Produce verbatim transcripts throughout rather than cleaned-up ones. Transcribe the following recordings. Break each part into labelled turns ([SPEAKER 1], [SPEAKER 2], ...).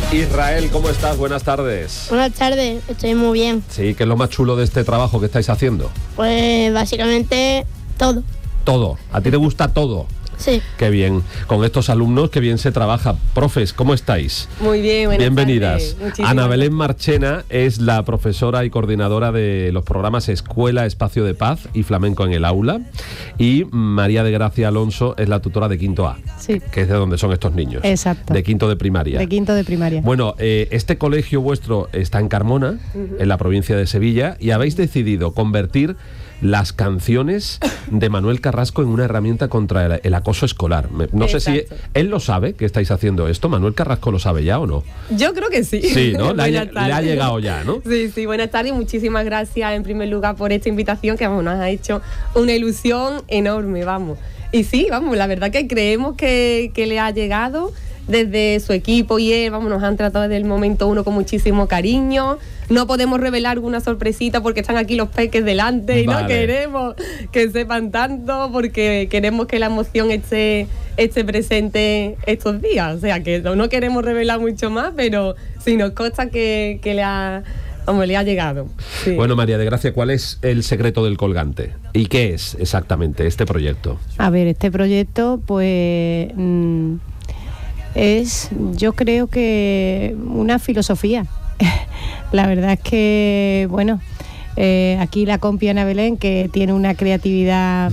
[SPEAKER 1] Israel, ¿cómo estás? Buenas tardes.
[SPEAKER 2] Buenas tardes, estoy muy bien.
[SPEAKER 1] Sí, ¿qué es lo más chulo de este trabajo que estáis haciendo?
[SPEAKER 2] Pues básicamente todo.
[SPEAKER 1] Todo. ¿A ti te gusta todo?
[SPEAKER 2] Sí.
[SPEAKER 1] Qué bien. Con estos alumnos, qué bien se trabaja. Profes, ¿cómo estáis?
[SPEAKER 3] Muy bien, buenas
[SPEAKER 1] Bienvenidas.
[SPEAKER 3] tardes.
[SPEAKER 1] Ana Belén Marchena es la profesora y coordinadora de los programas Escuela, Espacio de Paz y Flamenco en el Aula. Y María de Gracia Alonso es la tutora de Quinto A,
[SPEAKER 4] sí,
[SPEAKER 1] que es de donde son estos niños.
[SPEAKER 4] Exacto.
[SPEAKER 1] De Quinto de Primaria.
[SPEAKER 4] De Quinto de Primaria.
[SPEAKER 1] Bueno, eh, este colegio vuestro está en Carmona, uh-huh. en la provincia de Sevilla, y habéis decidido convertir las canciones de Manuel Carrasco en una herramienta contra el, el acoso escolar. No sé si él lo sabe que estáis haciendo esto. ¿Manuel Carrasco lo sabe ya o no?
[SPEAKER 3] Yo creo que sí.
[SPEAKER 1] Sí, ¿no? Le ha, le ha llegado ya, ¿no?
[SPEAKER 3] Sí, sí, buenas tardes y muchísimas gracias en primer lugar por esta invitación que vamos, nos ha hecho una ilusión enorme, vamos. Y sí, vamos, la verdad que creemos que, que le ha llegado desde su equipo y él, vamos, nos han tratado desde el momento uno con muchísimo cariño. No podemos revelar alguna sorpresita porque están aquí los peques delante y vale. No queremos que sepan tanto porque queremos que la emoción esté, esté presente estos días. O sea, que no, no queremos revelar mucho más, pero sí nos consta que, que le ha... Como le ha llegado. Sí.
[SPEAKER 1] Bueno, María de Gracia, ¿cuál es el secreto del colgante? ¿Y qué es exactamente este proyecto?
[SPEAKER 4] A ver, este proyecto, pues... Mmm, es, yo creo que una filosofía. La verdad es que, bueno, eh, aquí la compi Ana Belén, que tiene una creatividad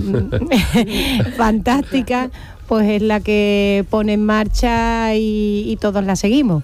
[SPEAKER 4] fantástica, pues es la que pone en marcha y, y todos la seguimos.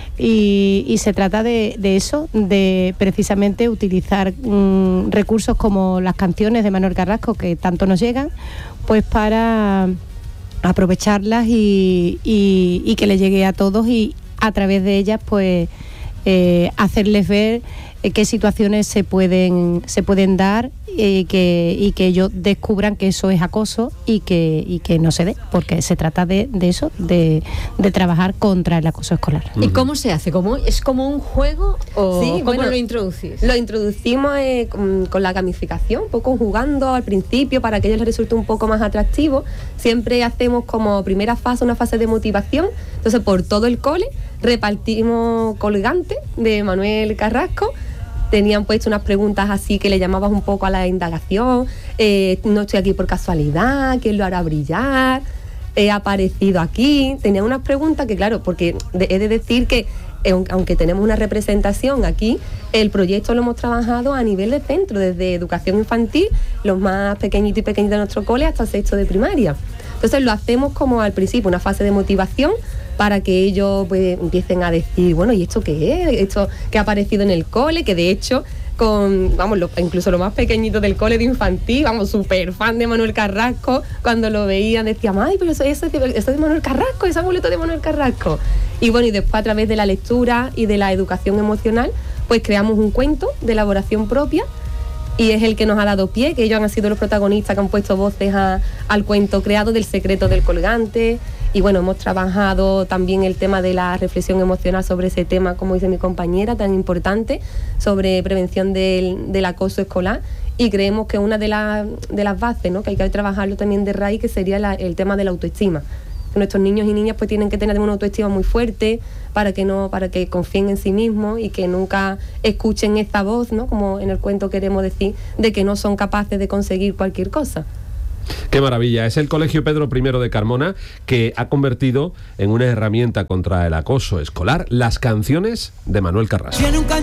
[SPEAKER 4] Y, y se trata de, de eso, de precisamente utilizar mmm, recursos como las canciones de Manuel Carrasco, que tanto nos llegan, pues para aprovecharlas y, y, y que le llegue a todos y a través de ellas pues eh, hacerles ver eh, qué situaciones se pueden se pueden dar y que, y que ellos descubran que eso es acoso y que, y que no se dé, porque se trata de, de eso, de, de trabajar contra el acoso escolar.
[SPEAKER 5] ¿Y cómo se hace? ¿Cómo, ¿Es como un juego o
[SPEAKER 3] sí,
[SPEAKER 5] cómo
[SPEAKER 3] bueno,
[SPEAKER 5] lo introducís?
[SPEAKER 3] Lo introducimos eh, con, con la gamificación, un poco jugando al principio para que a ellos les resulte un poco más atractivo. Siempre hacemos como primera fase una fase de motivación, entonces por todo el cole repartimos colgantes de Manuel Carrasco. Tenían puesto unas preguntas así que le llamabas un poco a la indagación, eh, no estoy aquí por casualidad, ¿quién lo hará brillar? He aparecido aquí. Tenían unas preguntas que, claro, porque de, he de decir que eh, aunque tenemos una representación aquí, el proyecto lo hemos trabajado a nivel de centro, desde educación infantil, los más pequeñitos y pequeñitos de nuestro cole, hasta sexto de primaria. Entonces lo hacemos como al principio, una fase de motivación, para que ellos pues empiecen a decir, bueno, ¿y esto qué es? Esto que ha aparecido en el cole, que de hecho, con vamos, lo, incluso los más pequeñitos del cole de infantil, vamos, súper fan de Manuel Carrasco, cuando lo veían decían, ay, pero eso, eso, eso es de Manuel Carrasco, ese abuelito de Manuel Carrasco. Y bueno, y después a través de la lectura y de la educación emocional, pues creamos un cuento de elaboración propia, y es el que nos ha dado pie, que ellos han sido los protagonistas que han puesto voces a, al cuento creado del secreto del colgante. Y bueno, hemos trabajado también el tema de la reflexión emocional sobre ese tema, como dice mi compañera, tan importante, sobre prevención del, del acoso escolar. Y creemos que una de, la, de las bases, ¿no?, que hay que trabajarlo también de raíz, que sería la, el tema de la autoestima. Nuestros niños y niñas pues tienen que tener una autoestima muy fuerte para que no para que confíen en sí mismos y que nunca escuchen esta voz, ¿no?, como en el cuento queremos decir, de que no son capaces de conseguir cualquier cosa.
[SPEAKER 1] Qué maravilla. Es el Colegio Pedro primero de Carmona que ha convertido en una herramienta contra el acoso escolar las canciones de Manuel Carrasco.